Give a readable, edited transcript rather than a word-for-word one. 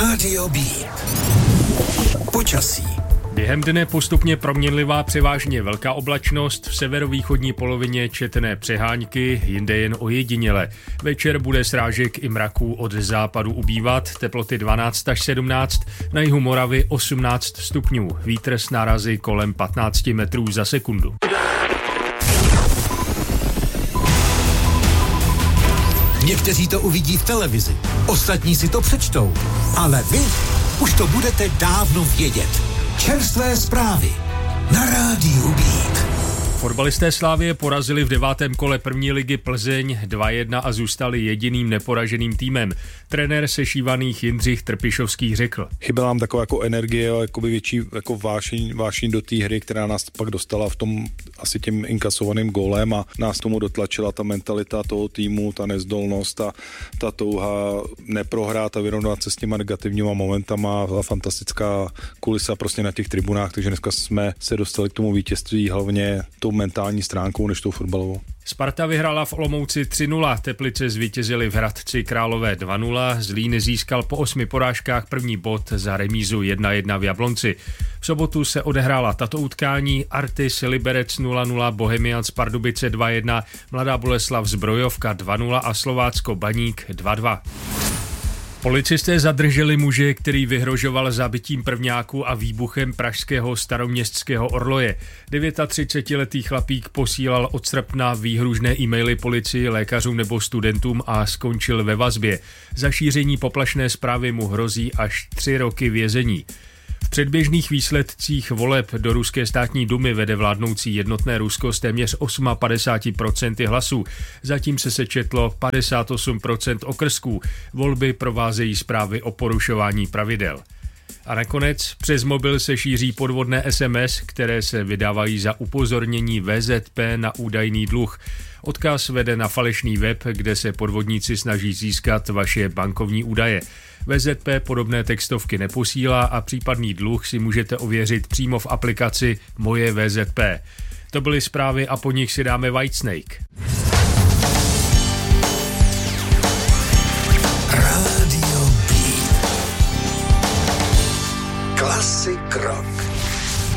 Rádio B. Počasí. Během dne postupně proměnlivá převážně velká oblačnost, v severovýchodní polovině četné přeháňky, jinde jen ojediněle. Večer bude srážek i mraků od západu ubývat, teploty 12 až 17, na jihu Moravy 18 stupňů, vítr s nárazy kolem 15 metrů za sekundu. Někteří to uvidí v televizi, ostatní si to přečtou, ale vy už to budete dávno vědět. Čerstvé zprávy na Rádiu Beat. Fotbalisté Slavie porazili v 9. kole první ligy Plzeň 2-1 a zůstali jediným neporaženým týmem. Trenér sešívaných Jindřich Trpišovský řekl: Chyběla nám taková jako energie, jakoby větší jako vášeň do té hry, která nás pak dostala v tom asi tím inkasovaným gólem a nás tomu dotlačila ta mentalita toho týmu, ta nezdolnost a ta touha neprohrát a vyrovnat se s těma negativníma momentama a fantastická kulisa prostě na těch tribunách, takže dneska jsme se dostali k tomu vítězství hlavně tou mentální stránkou než tou fotbalovou. Sparta vyhrála v Olomouci 3-0, Teplice zvítězili v Hradci Králové 2-0, Zlín získal po 8 porážkách první bod za remízu 1-1 v Jablonci. V sobotu se odehrála tato utkání: Artis Liberec 0-0, Bohemians Pardubice 2-1, Mladá Boleslav Zbrojovka 2-0 a Slovácko Baník 2-2. Policisté zadrželi muže, který vyhrožoval zabitím prvňáku a výbuchem pražského staroměstského orloje. 39letý chlapík posílal od srpna výhružné e-maily policii, lékařům nebo studentům a skončil ve vazbě. Za šíření poplašné zprávy mu hrozí až 3 roky vězení. V předběžných výsledcích voleb do ruské státní dumy vede vládnoucí Jednotné Rusko s téměř 58% hlasů. Zatím se sečetlo 58% okrsků. Volby provázejí zprávy o porušování pravidel. A nakonec přes mobil se šíří podvodné SMS, které se vydávají za upozornění VZP na údajný dluh. Odkaz vede na falešný web, kde se podvodníci snaží získat vaše bankovní údaje. VZP podobné textovky neposílá a případný dluh si můžete ověřit přímo v aplikaci Moje VZP. To byly zprávy a po nich si dáme Whitesnake.